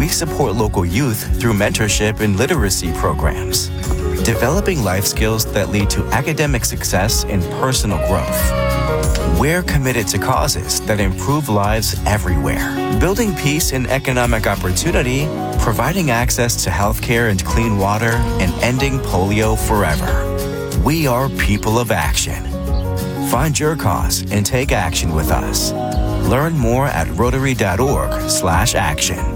we support local youth through mentorship and literacy programs, developing life skills that lead to academic success and personal growth. We're committed to causes that improve lives everywhere, building peace and economic opportunity, providing access to healthcare and clean water, and ending polio forever. We are people of action. Find your cause and take action with us. Learn more at rotary.org/action.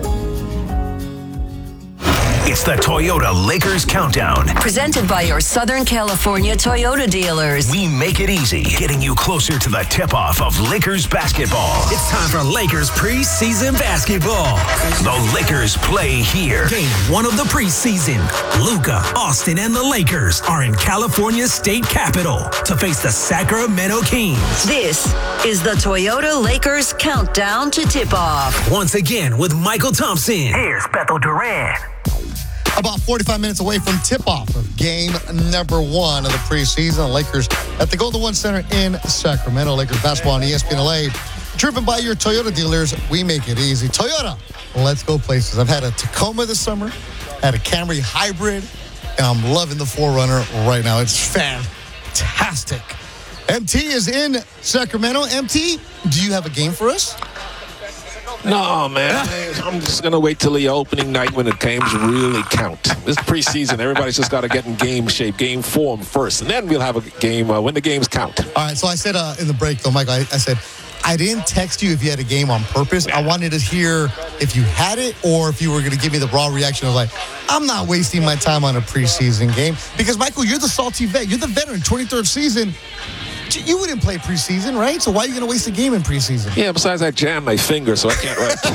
It's the Toyota Lakers Countdown. Presented by your Southern California Toyota dealers. We make it easy, getting you closer to the tip-off of Lakers basketball. It's time for Lakers preseason basketball. The Lakers play here. Game 1 of the preseason. Luka, Austin, and the Lakers are in California's state capital to face the Sacramento Kings. This is the Toyota Lakers Countdown to tip-off. Once again with Michael Thompson. Here's Beto Duran. About 45 minutes away from tip-off of game number 1 of the preseason. Lakers at the Golden One Center in Sacramento. Lakers basketball on ESPN LA. Driven by your Toyota dealers, we make it easy. Toyota, let's go places. I've had a Tacoma this summer, had a Camry Hybrid, and I'm loving the 4Runner right now. It's fantastic. MT is in Sacramento. MT, do you have a game for us? No, man. I'm just going to wait till the opening night when the games really count. This preseason, everybody's just got to get in game shape, game form first, and then we'll have a game when the games count. All right, so I said in the break, though, Michael, I said, I didn't text you if you had a game on purpose. I wanted to hear if you had it or if you were going to give me the raw reaction of like, I'm not wasting my time on a preseason game. Because, Michael, you're the salty vet. You're the veteran, 23rd season. You wouldn't play preseason, right? So why are you going to waste a game in preseason? Yeah, besides I jammed my finger, so I can't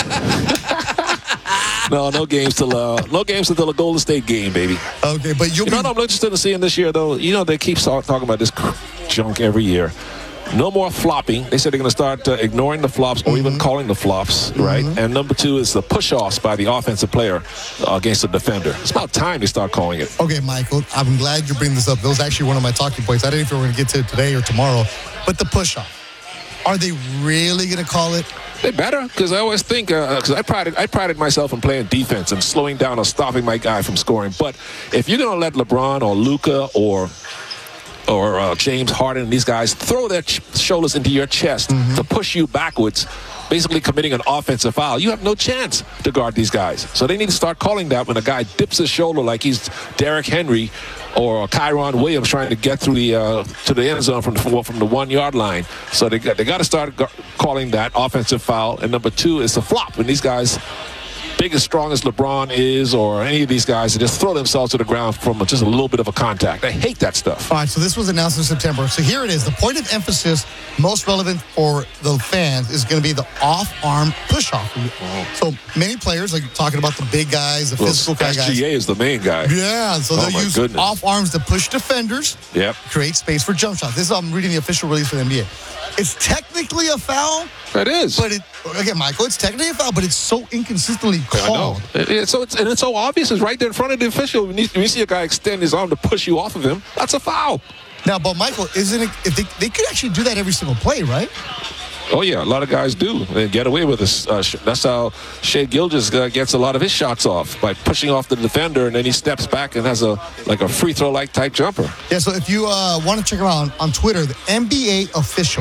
write. No games till the Golden State game, baby. Okay, but you know what I'm interested in seeing this year, though? You know, they keep talking about this junk every year. No more flopping. They said they're going to start ignoring the flops or even calling the flops, right? And number 2 is the push-offs by the offensive player against the defender. It's about time they start calling it. Okay, Michael, I'm glad you're bringing this up. That was actually one of my talking points. I didn't know if we were going to get to it today or tomorrow. But the push-off, are they really going to call it? They better, because I always think, because I prided myself in playing defense and slowing down or stopping my guy from scoring. But if you're going to let LeBron or Luka or James Harden and these guys throw their shoulders into your chest to push you backwards, basically committing an offensive foul, you have no chance to guard these guys. So they need to start calling that when a guy dips his shoulder like he's Derrick Henry or Kyron Williams trying to get through to the end zone from the 1-yard line. So they got to start calling that offensive foul. And number 2 is the flop when these guys, big as strong as LeBron is or any of these guys, that just throw themselves to the ground from just a little bit of a contact. I hate that stuff. All right, so this was announced in September. So here it is. The point of emphasis, most relevant for the fans, is going to be the off-arm push-off. So many players, like talking about the big guys, the physical guys. SGA is the main guy. Yeah, so they'll use off-arms to push defenders, create space for jump shots. This is, I'm reading the official release for the NBA. It's technically a foul. It is. But again, Michael, it's technically a foul, but it's so inconsistently called. It's so obvious. It's right there in front of the official. When you see a guy extend his arm to push you off of him, that's a foul. Now, but Michael, isn't it? If they could actually do that every single play, right? Oh, yeah, a lot of guys do. They get away with this. That's how Shai Gilgeous gets a lot of his shots off, by pushing off the defender, and then he steps back and has a free throw-like type jumper. Yeah, so if you want to check him out on Twitter, the NBA official,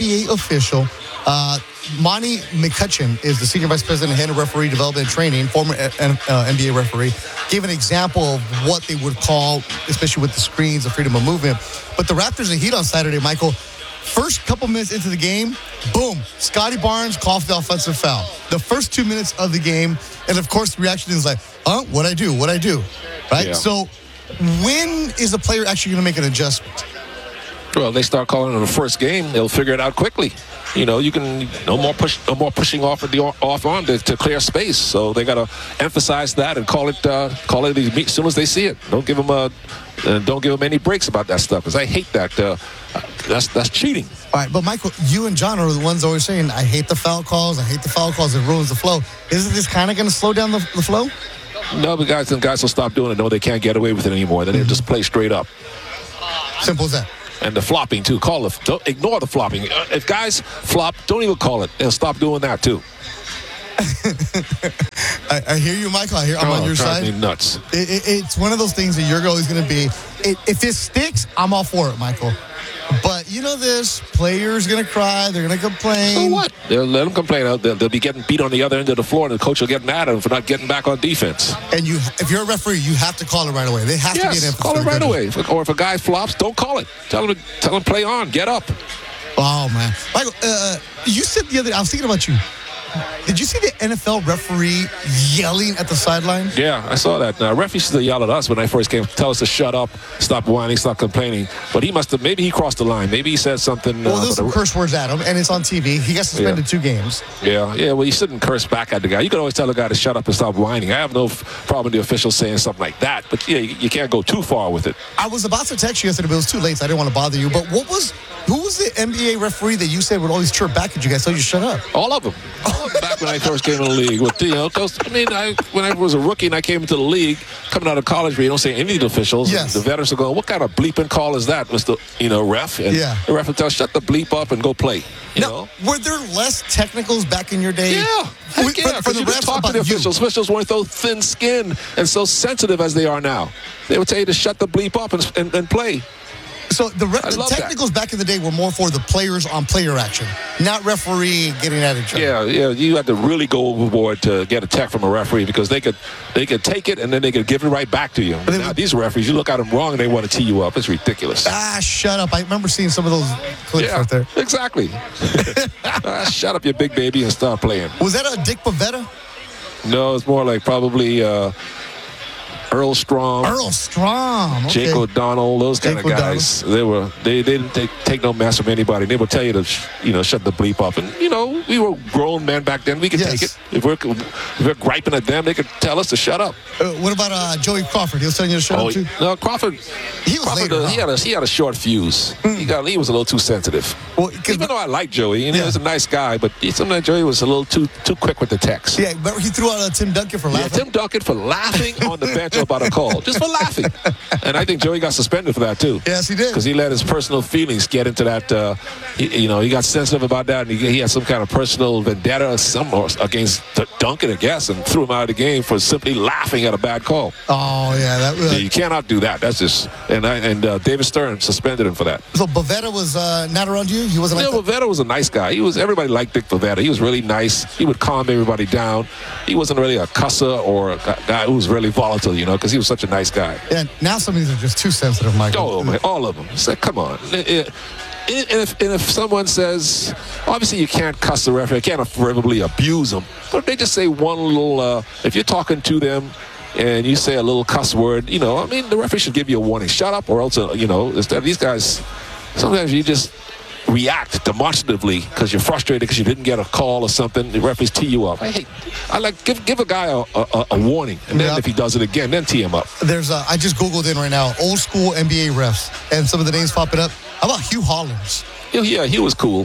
Monty McCutcheon is the Senior Vice President and Head of Referee Development and Training, former NBA referee, gave an example of what they would call, especially with the screens, the freedom of movement. But the Raptors and Heat on Saturday, Michael, first couple minutes into the game, boom, Scotty Barnes called the offensive foul. The first 2 minutes of the game, and of course the reaction is like, what'd I do? Right? Yeah. So when is the player actually going to make an adjustment? Well, they start calling it the first game, they'll figure it out quickly. You know, you can no more pushing off of the off arm to clear space. So they got to emphasize that and call it as soon as they see it. Don't give them any breaks about that stuff, because I hate that. That's cheating. All right, but Michael, you and John are the ones always saying, I hate the foul calls. It ruins the flow. Isn't this kind of going to slow down the flow? No, but guys will stop doing it. No, they can't get away with it anymore. Then they'll just play straight up. Simple as that. And the flopping, too. Don't ignore the flopping. If guys flop, don't even call it. They'll stop doing that, too. I hear you, Michael. I'm on your drives side. me nuts. It's one of those things that you're always going to be. If it sticks, I'm all for it, Michael. But you know this, players going to cry. They're going to complain. So what? They'll let them complain. They'll be getting beat on the other end of the floor, and the coach will get mad at them for not getting back on defense. And if you're a referee, you have to call it right away. They have to be an emphasis. Call it right away. Or if a guy flops, don't call it. Tell him play on, get up. Oh, man. Michael, you said the other day, I was thinking about you. Did you see the NFL referee yelling at the sideline? Yeah, I saw that. Referees used to yell at us when I first came, tell us to shut up, stop whining, stop complaining. But he must have, maybe he crossed the line. Maybe he said something. Well, there's some curse words at him, and it's on TV. He got suspended 2 games. Yeah, well, you shouldn't curse back at the guy. You can always tell the guy to shut up and stop whining. I have no problem with the officials saying something like that. But, yeah, you can't go too far with it. I was about to text you yesterday, but it was too late, so I didn't want to bother you. But who was the NBA referee that you said would always chirp back at you guys, tell you to shut up? All of them. Back when I first came in the league. When I was a rookie and I came into the league, coming out of college where you don't say any of the officials, yes. The veterans are going, what kind of bleeping call is that, Mr. Ref? And the ref will tell, shut the bleep up and go play. You know? Were there less technicals back in your day? Yeah. For the refs, talk to the officials. Officials weren't so thin-skinned and so sensitive as they are now. They would tell you to shut the bleep up and play. So the technicals back in the day were more for the players on player action, not referee getting at each other. Yeah. You had to really go overboard to get a tech from a referee because they could take it and then they could give it right back to you. But now these referees, you look at them wrong and they want to tee you up. It's ridiculous. Shut up! I remember seeing some of those clips right there. Exactly. Shut up, you big baby, and start playing. Was that a Dick Pavetta? No, it's more like probably. Earl Strom. Okay. Jake O'Donnell, those kind of guys. They didn't take no mess from anybody. They would tell you to shut the bleep up. And we were grown men back then. We could take it. If we're griping at them, they could tell us to shut up. What about Joey Crawford? He was telling you to shut up too. No, Crawford. He had a short fuse. He was a little too sensitive. Well, even though I like Joey, he was a nice guy, but sometimes Joey was a little too quick with the text. Yeah, remember he threw out Tim Duncan for laughing. Yeah, Tim Duncan for laughing on the bench about a call, just for laughing. And I think Joey got suspended for that too. Yes, he did. Because he let his personal feelings get into that. He got sensitive about that, and he had some kind of personal vendetta against Duncan, I guess, and threw him out of the game for simply laughing at a bad call. Oh yeah, you cannot do that. That's just and David Stern suspended him for that. So Pavetta was not around you. He wasn't. Pavetta was a nice guy. Everybody liked Dick Pavetta. He was really nice. He would calm everybody down. He wasn't really a cusser or a guy who was really volatile, because he was such a nice guy. Yeah, now some of these are just too sensitive, Michael. Oh, man, all of them. It's like, come on. And if someone says, obviously you can't cuss the referee, you can't verbally abuse them, but if they just say one little, if you're talking to them and you say a little cuss word, the referee should give you a warning. Shut up, or else, instead of these guys, sometimes you just react demonstratively because you're frustrated because you didn't get a call or something. The referees tee you up. I like give a guy a warning, and then if he does it again, then tee him up. I just Googled in right now, old school NBA refs, and some of the names popping up. How about Hugh Hollins? Yeah, he was cool.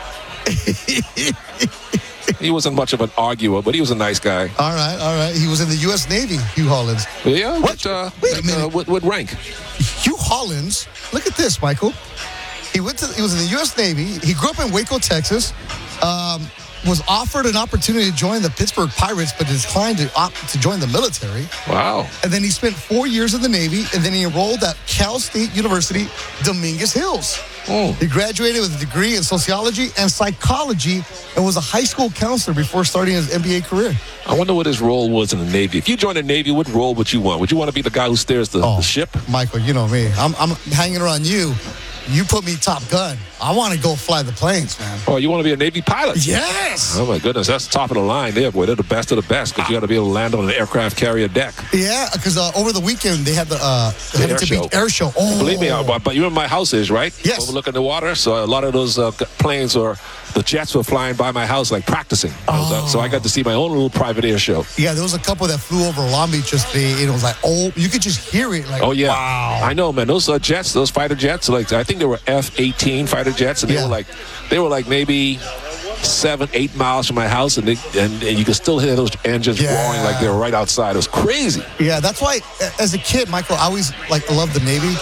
He wasn't much of an arguer, but he was a nice guy. All right. He was in the U.S. Navy, Hugh Hollins. Yeah, wait a minute. What rank? Hugh Hollins. Look at this, Michael. He was in the U.S. Navy. He grew up in Waco, Texas. Was offered an opportunity to join the Pittsburgh Pirates, but declined to join the military. Wow. And then he spent 4 years in the Navy, and then he enrolled at Cal State University, Dominguez Hills. He graduated with a degree in sociology and psychology and was a high school counselor before starting his NBA career. I wonder what his role was in the Navy. If you joined the Navy, what role would you want? Would you want to be the guy who steers the ship? Michael, you know me. I'm hanging around you. You put me Top Gun. I want to go fly the planes, man. Oh, you want to be a Navy pilot? Yes. Oh, my goodness. That's top of the line there, boy. They're the best of the best because you got to be able to land on an aircraft carrier deck. Yeah, because over the weekend they had the air show. Oh. Believe me, but you know where my house is, right? Yes. Overlooking the water. So a lot of those planes or the jets were flying by my house, like practicing. So I got to see my own little private air show. Yeah, there was a couple that flew over Long Beach yesterday, and it was like, you could just hear it. Like, oh, yeah. Wow. I know, man. Those jets, those fighter jets, I think they were F-18 fighter jets, and they were like maybe 7-8 miles from my house, and you could still hear those engines roaring like they were right outside. It was crazy. Yeah, that's why as a kid, Michael, I always loved the Navy.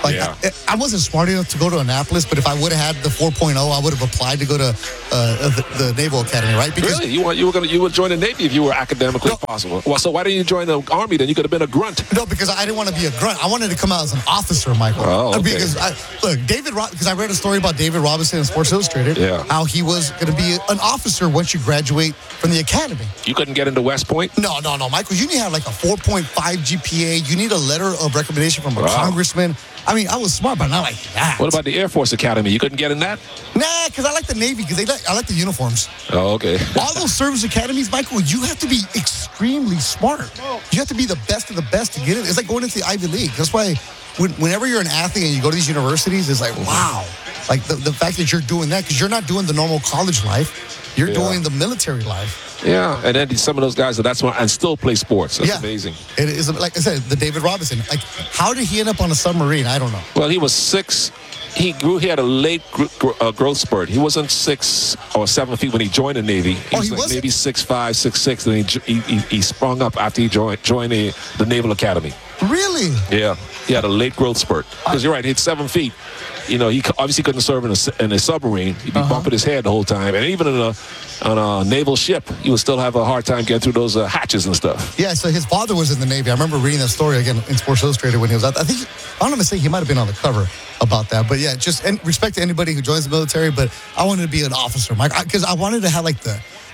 Like, Yeah. I wasn't smart enough to go to Annapolis, but if I would have had the 4.0, I would have applied to go to the Naval Academy, right? Because Really? You would join the Navy if you were academically possible. Well, so why didn't you join the Army then? You could have been a grunt. No, because I didn't want to be a grunt. I wanted to come out as an officer, Michael. Oh, okay. Because because I read a story about David Robinson in Sports Illustrated. Yeah. How he was going to be an officer once you graduate from the academy. You couldn't get into West Point? No, Michael. You need to have like a 4.5 GPA. You need a letter of recommendation from a congressman. I mean, I was smart, but not like that. What about the Air Force Academy? You couldn't get in that? Nah, because I like the Navy because I like the uniforms. Oh, okay. All those service academies, Michael, you have to be extremely smart. You have to be the best of the best to get in. It's like going into the Ivy League. That's why whenever you're an athlete and you go to these universities, it's like, wow. Like the fact that you're doing that, because you're not doing the normal college life. You're doing the military life. Yeah, and then some of those guys that's why and still play sports. That's amazing. It is, like I said, the David Robinson. Like, how did he end up on a submarine? I don't know. Well, he was 6. He had a late growth spurt. He wasn't 6 or 7 feet when he joined the Navy. He was like maybe 6'5", 6'6", and he sprung up after he joined the Naval Academy. Really? Yeah, he had a late growth spurt. Because you're right, he's 7 feet. You know, he obviously couldn't serve in a submarine. He'd be bumping his head the whole time. And even on a naval ship, he would still have a hard time getting through those hatches and stuff. Yeah, so his father was in the Navy. I remember reading that story again in Sports Illustrated when he was out. I don't know if he might have been on the cover about that. But yeah, just respect to anybody who joins the military. But I wanted to be an officer, Mike, because I wanted to have like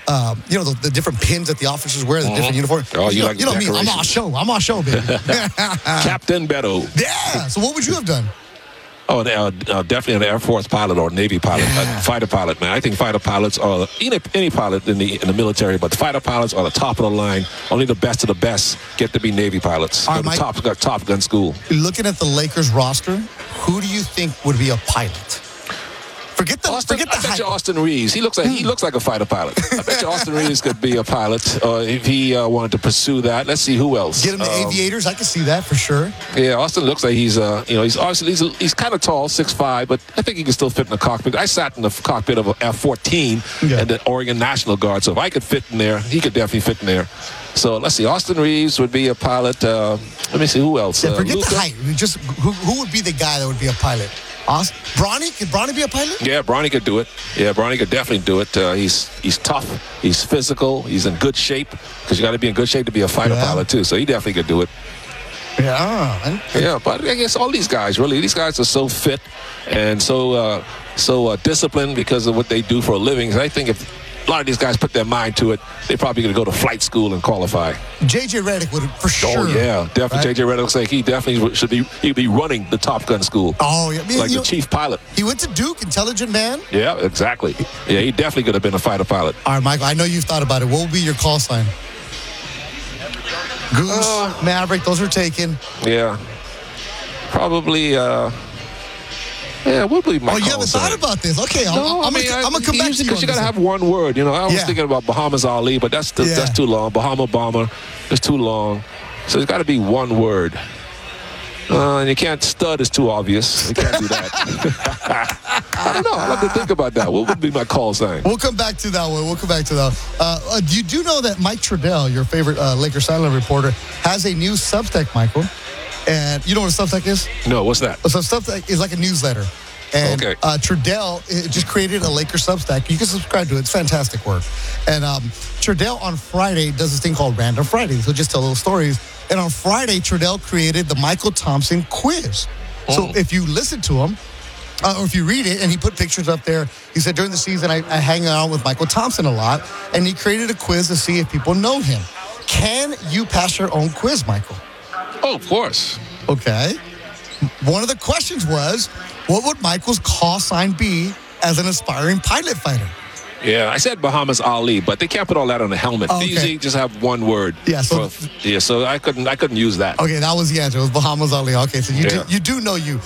the different pins that the officers wear, the different uniform. Oh, you like know me, I'm on show, baby. Captain Beto. Yeah, so what would you have done? Oh, definitely an Air Force pilot or Navy pilot, fighter pilot, man. I think fighter pilots are any pilot in the military, but the fighter pilots are the top of the line. Only the best of the best get to be Navy pilots. All right, Go to Top Gun school. Looking at the Lakers roster, who do you think would be a pilot? Forget the I bet you Austin Reeves. He looks like a fighter pilot. I bet you Austin Reeves could be a pilot if he wanted to pursue that. Let's see who else. Get him the Aviators. I can see that for sure. Yeah, Austin looks like he's he's kind of tall, 6'5", but I think he can still fit in the cockpit. I sat in the cockpit of a F-14 and the Oregon National Guard, so if I could fit in there, he could definitely fit in there. So let's see. Austin Reeves would be a pilot. Let me see who else. Yeah, forget Luka? the height. Just who would be the guy that would be a pilot? Bronny? Could Bronny be a pilot? Yeah, Bronny could do it. Yeah, Bronny could definitely do it. He's tough. He's physical. He's in good shape because you got to be in good shape to be a fighter pilot too. So he definitely could do it. Yeah. Yeah, but I guess all these guys these guys are so fit and so disciplined because of what they do for a living. I think if a lot of these guys put their mind to it, they're probably going to go to flight school and qualify. J.J. Redick would for sure. Oh yeah, definitely. Right? J.J. Redick looks like he definitely he'd be running the Top Gun school. Oh yeah, like the chief pilot. He went to Duke, intelligent man. Yeah, exactly. Yeah, he definitely could have been a fighter pilot. All right, Michael, I know you've thought about it. What would be your call sign? Goose, Maverick, those are taken. Yeah, probably. Yeah, what would be my call sign? You haven't thought about this? Okay, I'm gonna come back to you. Because you gotta have one word. You know, I was thinking about Bahamas Ali, but that's too long. Bahama Bomber is too long. So it's got to be one word. And you can't stud is too obvious. You can't do that. I don't know. I'll have to think about that. What would be my call sign? We'll come back to that one. You do know that Mike Trudell, your favorite Lakers sideline reporter, has a new Substack, Michael. And you know what a Substack is? No, what's that? So Substack is like a newsletter. And Trudell just created a Lakers Substack. You can subscribe to it. It's fantastic work. And Trudell on Friday does this thing called Random Fridays. He'll just tell little stories. And on Friday, Trudell created the Michael Thompson quiz. So if you listen to him, or if you read it, and he put pictures up there, he said, during the season, I hang out with Michael Thompson a lot. And he created a quiz to see if people know him. Can you pass your own quiz, Michael? Oh, of course. Okay. One of the questions was, what would Michael's call sign be as an aspiring pilot fighter? Yeah, I said Bahamas Ali, but they can't put all that on the helmet. They usually just have one word. Yeah, so I couldn't use that. Okay, that was the answer. It was Bahamas Ali. Okay, so you do know you.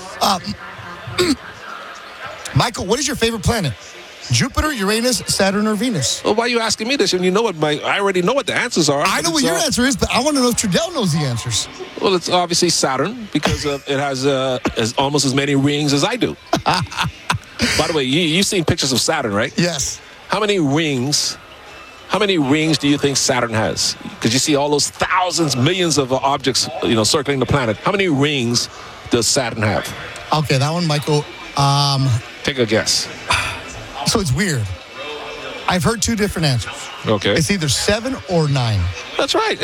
Michael, what is your favorite planet? Jupiter, Uranus, Saturn, or Venus? Well, why are you asking me this? And you know what I already know what the answers are. I know what your answer is, but I want to know if Trudell knows the answers. Well, it's obviously Saturn because it has almost as many rings as I do. By the way, you've seen pictures of Saturn, right? Yes. How many rings do you think Saturn has? Because you see all those thousands, millions of objects, circling the planet. How many rings does Saturn have? Okay, that one, Michael. Take a guess. So it's weird. I've heard two different answers. Okay. It's either 7 or 9. That's right.